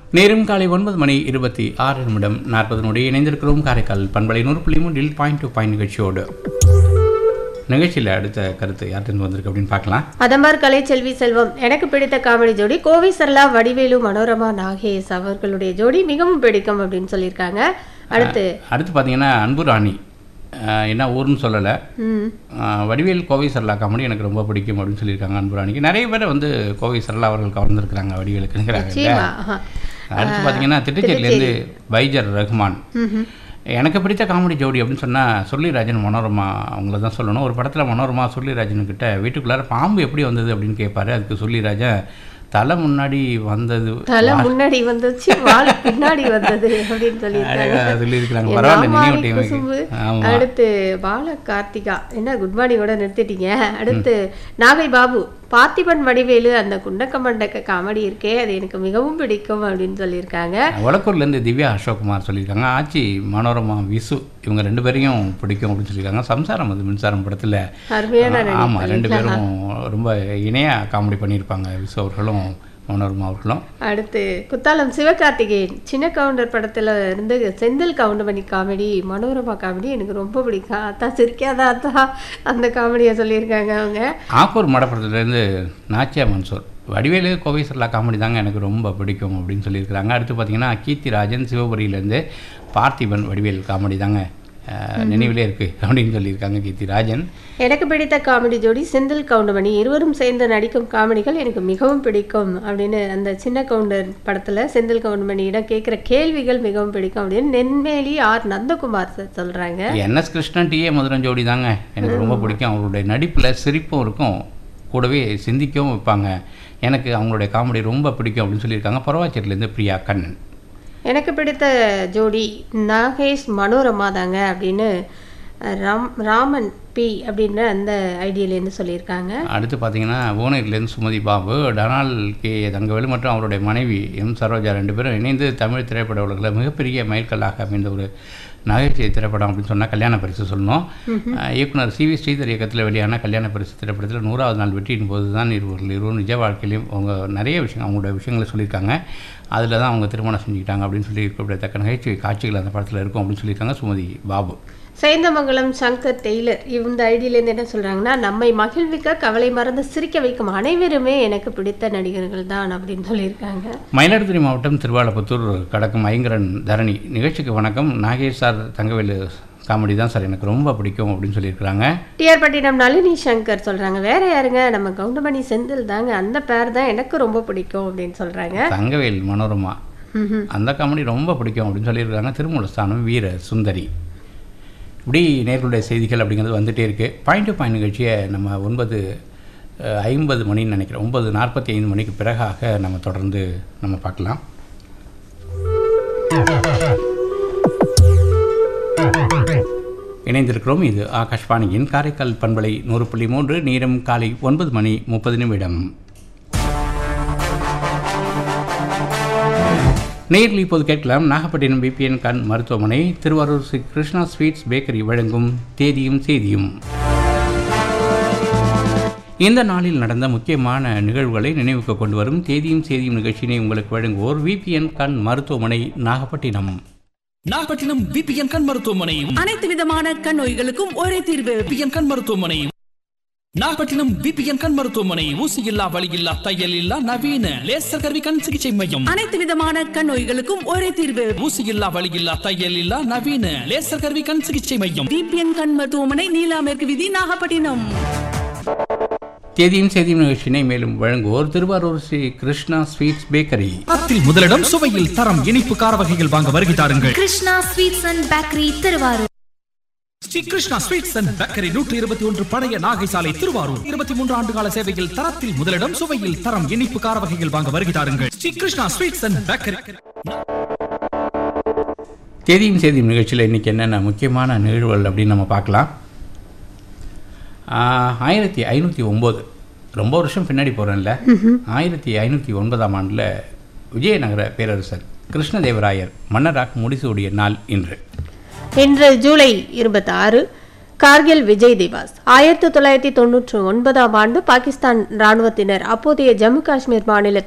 நேரம் காலை 9:26 இணைந்திருக்கிறோம். காரைக்கால் பண்பலை 100.3 பாயிண்ட் டு பாயிண்ட் நிகழ்ச்சியோடு. நிகழ்ச்சியில் அடுத்த கருத்து யார்கிட்ட வந்திருக்கு அப்படின்னு பார்க்கலாம். அதம்பார் கலைச்செல்வி செல்வம், எனக்கு பிடித்த காமெடி ஜோடி கோவை சரளா வடிவேலு மனோரமா நாகேஷ் அவர்களுடைய ஜோடி மிகவும் பிடிக்கும் அப்படின்னு சொல்லியிருக்காங்க. அடுத்து பார்த்தீங்கன்னா அன்பு ராணி, என்ன ஊர்னு சொல்லலை, வடிவேல் கோவை சரளா காமெடி எனக்கு ரொம்ப பிடிக்கும் அப்படின்னு சொல்லியிருக்காங்க. அன்பு ராணிக்கு நிறைய பேர் வந்து கோவை சரளா அவர்கள் கவர்ந்துருக்குறாங்க வடிவேலுக்குங்கிறாங்க. அடுத்து பார்த்தீங்கன்னா திட்டச்சேரியிலேருந்து பைஜர் ரஹ்மான், எனக்கு பிடித்த காமெடி ஜோடி அப்படின்னு சொன்னால் சொல்லிராஜன் மனோரமா அவங்கள தான் சொல்லணும். ஒரு படத்தில் மனோரமா சொல்லிராஜன்கிட்ட வீட்டுக்குள்ளார பாம்பு எப்படி வந்தது அப்படின்னு கேட்பாரு. அதுக்கு சொல்லிராஜன் தலை முன்னாடி வந்தது, தலை முன்னாடி வந்துச்சு, வால் பின்னாடி வந்தது அப்படின்னு சொல்லியிருக்காங்க. பரவாயில்ல. அடுத்து பால கார்த்திகா, என்ன குட் மார்னிங்கோட நிறுத்திட்டீங்க. அடுத்து நாகை பாபு, பார்த்திபன் வடிவேலு அந்த குண்டக்க மண்டக்க காமெடி இருக்கே அது எனக்கு மிகவும் பிடிக்கும் அப்படின்னு சொல்லியிருக்காங்க. வடக்கூர்லேருந்து திவ்யா அசோக்குமார் சொல்லியிருக்காங்க. ஆச்சி மனோரமா விசு இவங்க 2 பேரையும் பிடிக்கும் அப்படின்னு சொல்லியிருக்காங்க. சம்சாரம் அது மின்சாரம் படத்தில் அருமையான, ஆமாம் 2 பேரும் ரொம்ப இணையாக காமெடி பண்ணியிருப்பாங்க, விசு அவர்களும் மனோரமா அவர்களும். அடுத்து குத்தாலம் சிவகார்த்திகேயன், சின்ன கவுண்டர் படத்தில் இருந்து செந்தில் கவுண்டமணி காமெடி மனோரமா காமெடி எனக்கு ரொம்ப பிடிக்கும். அத்தா சிரிக்காதா அத்தா அந்த காமெடியை சொல்லியிருக்காங்க அவங்க. ஆக்கூர் மடப்படத்துலேருந்து நாச்சியா மன்சூர், வடிவேலு கோவை சரளா காமெடி தாங்க எனக்கு ரொம்ப பிடிக்கும் அப்படின்னு சொல்லியிருக்கிறாங்க. அடுத்து பார்த்தீங்கன்னா கீர்த்திராஜன் சிவபுரியிலேருந்து பார்த்திபன் வடிவேல் காமெடி தாங்க நினைவிலே இருக்குது அப்படின்னு சொல்லியிருக்காங்க கீர்த்திராஜன். எனக்கு பிடித்த காமெடி ஜோடி செந்தில் கவுண்டமணி, இருவரும் சேர்ந்து நடிக்கும் காமெடிகள் எனக்கு மிகவும் பிடிக்கும் அப்படின்னு அந்த சின்ன கவுண்டர் படத்தில் செந்தில் கவுண்டமணியிடம் கேட்குற கேள்விகள் மிகவும் பிடிக்கும் அப்படின்னு நென்மேலி ஆர் நந்தகுமார் சொல்கிறாங்க. NS கிருஷ்ணன் டிஏ மதுரன் ஜோடி தாங்க எனக்கு ரொம்ப பிடிக்கும். அவங்களுடைய நடிப்பில் சிரிப்பும் இருக்கும், கூடவே சிந்திக்கவும் வைப்பாங்க. எனக்கு அவங்களுடைய காமெடி ரொம்ப பிடிக்கும் அப்படின்னு சொல்லியிருக்காங்க. பரவாச்சேரியிலேருந்து பிரியா கண்ணன், எனக்கு பிடித்த ஜோடி நாகேஷ் மனோரமா தாங்க அப்படின்னு ராமன் பி அப்படின்ற அந்த ஐடியிலேருந்து சொல்லியிருக்காங்க. அடுத்து பார்த்தீங்கன்னா புவனகிரிலேருந்து சுமதி பாபு, டனால் கே தங்கவேலு மற்றும் அவருடைய மனைவி எம் சரோஜா 2 பேரும் இணைந்து தமிழ் திரைப்பட உலகில் மிகப்பெரிய மைல்கல்லாக அமைந்த ஒரு நகைச்சுவை திரைப்படம் அப்படின்னு சொன்னால் கல்யாண பரிசு சொல்லணும். இயக்குனர் CV ஸ்ரீதர் இயக்கத்தில் வெளியான கல்யாண பரிசு திரைப்படத்தில் 100வது நாள் வெற்றியின் போது தான் இருவரும் நிஜ வாழ்க்கையிலையும் அவங்க நிறைய விஷயங்கள் அவங்களோட விஷயங்களை சொல்லியிருக்காங்க. அதில் தான் அவங்க திருமணம் செஞ்சுக்கிட்டாங்க அப்படின்னு சொல்லி குறிப்பிடத்தக்க நகைச்சுவை காட்சிகள் அந்த படத்தில் இருக்கும் அப்படின்னு சொல்லியிருக்காங்க சுமதி பாபு. சேந்தமங்கலம் சங்கர் டெய்லர் இந்த ஐடியிலேருந்து என்ன சொல்கிறாங்கன்னா, நம்மை மகிழ்விக்க கவலை மறந்து சிரிக்க வைக்கும் அனைவருமே எனக்கு பிடித்த நடிகர்கள் தான் அப்படின்னு சொல்லியிருக்காங்க. மயிலாடுதுறை மாவட்டம் திருவாலப்புத்தூர் கடக்கும் ஐங்கரன் தரணி, நிகழ்ச்சிக்கு வணக்கம், நாகேஷ் சார் தங்கவேலு காமெடி தான் சார் எனக்கு ரொம்ப பிடிக்கும் அப்படின்னு சொல்லியிருக்கிறாங்க. டிஆர் பட்டினம் நளினி சங்கர் சொல்கிறாங்க, வேற யாருங்க நம்ம கவுண்டமணி செந்தில் தாங்க, அந்த பேர் தான் எனக்கு ரொம்ப பிடிக்கும் அப்படின்னு சொல்கிறாங்க. தங்கவேல் மனோரமா அந்த காமெடி ரொம்ப பிடிக்கும் அப்படின்னு சொல்லியிருக்காங்க. திருமூலஸ்தானம் வீர சுந்தரி. இப்படி நேர்களுடைய செய்திகள் அப்படிங்கிறது வந்துகிட்டே இருக்குது. பாயிண்ட் டு பாயிண்ட் நிகழ்ச்சியை நம்ம 9:50 நினைக்கிறேன், 9:45 மணிக்கு பிறகாக நம்ம தொடர்ந்து நம்ம பார்க்கலாம். இணைந்திருக்கிறோம். இது ஆகாஷ்வாணியின் காரைக்கால் பண்பலை 100.3. நேரம் காலை 9:30. நேரில் இப்போது கேட்கலாம். நாகப்பட்டினம் பிபிஎன் கண் மருத்துவமனை, திருவாரூர் ஸ்ரீ கிருஷ்ணா ஸ்வீட்ஸ் பேக்கரி வழங்கும் தேதியும் செய்தியும். இந்த நாளில் நடந்த முக்கியமான நிகழ்வுகளை நினைவுக்கு கொண்டு வரும் தேதியும் செய்தியும் நிகழ்ச்சியினை உங்களுக்கு வழங்குவோர் விபிஎன் கண் மருத்துவமனை, நாகப்பட்டினம். நாகப்பட்டினம் விபிஎன் கண் மருத்துவமனை, அனைத்து விதமான கண் நோய்களுக்கும் ஒரே தீர்வு. விபிஎன் கண் மருத்துவமனை, நாகப்பட்டினம் விபிஎன் கண் மருத்துவமனை. ஊசி இல்லா, வலி இல்லா, தையல் இல்லா, நவீன லேசர் கருவி கண் சிகிச்சை மையம். அனைத்து விதமான கண் நோய்களுக்கும் ஒரே தீர்வு. ஊசி இல்லா, வலி இல்லா, தையல் இல்லா, நவீன லேசர் கருவி கண் சிகிச்சை மையம். விபிஎன் கண் மருத்துவமனை, நீலா மேற்கு வீதி, நாகப்பட்டினம். தேதியும் செய்தியும் நிகழ்ச்சியினை மேலும் வழங்குவோர் திருவாரூர் ஸ்ரீ கிருஷ்ணா ஸ்வீட்ஸ் பேக்கரி. முதலிடம் சுவையில் தரம், இனிப்பு கார வகைகள் வாங்க வருகை தாருங்கள். Krishna sweets and bakery, Thiruvarur. Sri Krishna sweets and bakery, 121 பழைய நாகை சாலை, திருவாரூர். 23 ஆண்டு கால சேவையில் தரத்தில் முதலிடம், சுவையில் தரம், இனிப்பு கார வகைகள் வாங்க வருகை தாருங்கள். Sri Krishna sweets and bakery. தேதியும் செய்தியும் நிகழ்ச்சியில் இன்றைக்கி என்னென்ன முக்கியமான நிகழ்வுகள் அப்படின்னு நம்ம பார்க்கலாம். 1509, ரொம்ப வருஷம் பின்னாடி போகிறேன்ல, 1509ஆம் ஆண்டில் விஜயநகர பேரரசர் கிருஷ்ணதேவராயர் மன்னராக முடிசூடிய நாள் இன்று. ஜூலை 26 கார்கில் விஜய் திவாஸ். 1999ஆம் ஆண்டு பாகிஸ்தான் ராணுவத்தினர் அப்போதைய ஜம்மு காஷ்மீர் மாநில